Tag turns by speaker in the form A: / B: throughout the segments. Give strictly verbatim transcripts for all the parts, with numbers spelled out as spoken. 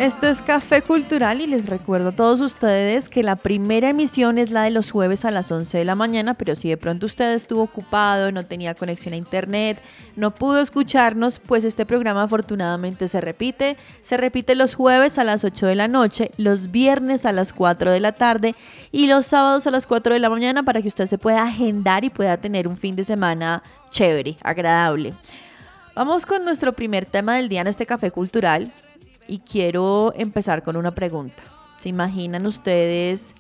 A: Esto es Café Cultural y les recuerdo a todos ustedes que la primera emisión es la de los jueves a las once de la mañana, pero si de pronto usted estuvo ocupado, no tenía conexión a internet, no pudo escucharnos, pues este programa afortunadamente se repite. Se repite los jueves a las ocho de la noche, los viernes a las cuatro de la tarde y los sábados a las cuatro de la mañana para que usted se pueda agendar y pueda tener un fin de semana chévere, agradable. Vamos con nuestro primer tema del día en este Café Cultural. Y quiero empezar con una pregunta. ¿Se imaginan ustedes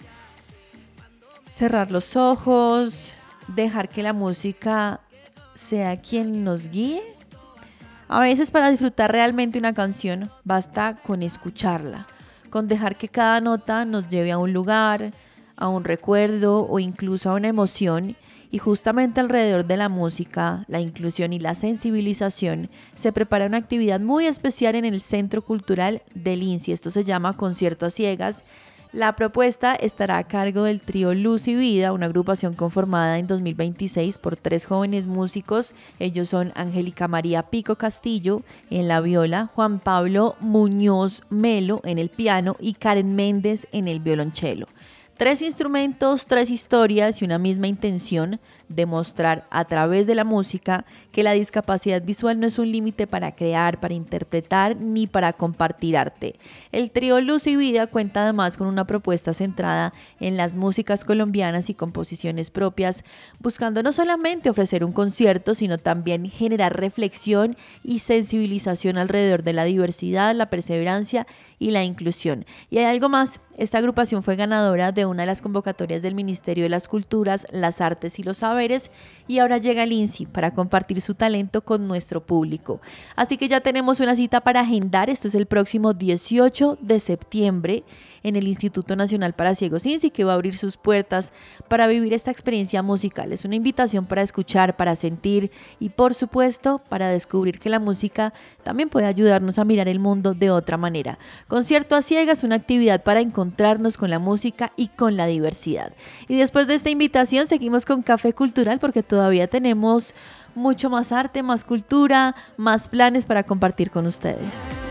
A: cerrar los ojos, dejar que la música sea quien nos guíe? A veces para disfrutar realmente una canción basta con escucharla, con dejar que cada nota nos lleve a un lugar, a un recuerdo o incluso a una emoción. Y justamente alrededor de la música, la inclusión y la sensibilización se prepara una actividad muy especial en el Centro Cultural del INSI. Esto se llama Concierto a Ciegas. La propuesta estará a cargo del trío Luz y Vida, una agrupación conformada en dos mil veintiséis por tres jóvenes músicos. Ellos son Angélica María Pico Castillo en la viola, Juan Pablo Muñoz Melo en el piano y Karen Méndez en el violonchelo. Tres instrumentos, tres historias y una misma intención: demostrar a través de la música que la discapacidad visual no es un límite para crear, para interpretar ni para compartir arte. El trío Luz y Vida cuenta además con una propuesta centrada en las músicas colombianas y composiciones propias, buscando no solamente ofrecer un concierto, sino también generar reflexión y sensibilización alrededor de la diversidad, la perseverancia y la inclusión. Y hay algo más: esta agrupación fue ganadora de una de las convocatorias del Ministerio de las Culturas, las Artes y los Saberes, y ahora llega al INSI para compartir su talento con nuestro público. Así que ya tenemos una cita para agendar. Esto es el próximo dieciocho de septiembre en el Instituto Nacional para Ciegos INSI, que va a abrir sus puertas para vivir esta experiencia musical. Es una invitación para escuchar, para sentir y, por supuesto, para descubrir que la música también puede ayudarnos a mirar el mundo de otra manera. Concierto a Ciegas, una actividad para encontrarnos con la música y con la diversidad. Y después de esta invitación seguimos con Café Cultural, porque todavía tenemos mucho más arte, más cultura, más planes para compartir con ustedes.